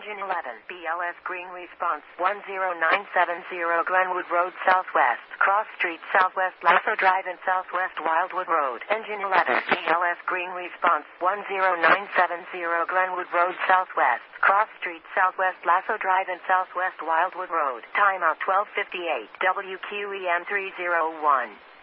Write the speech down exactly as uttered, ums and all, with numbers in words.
Engine eleven, B L S green response, one zero nine seven zero Glenwood Road Southwest, Cross Street Southwest Lasso Drive and Southwest Wildwood Road. Engine eleven, B L S green response, one zero nine seven zero Glenwood Road Southwest, Cross Street Southwest Lasso Drive and Southwest Wildwood Road. Timeout twelve fifty-eight, W Q E M three zero one.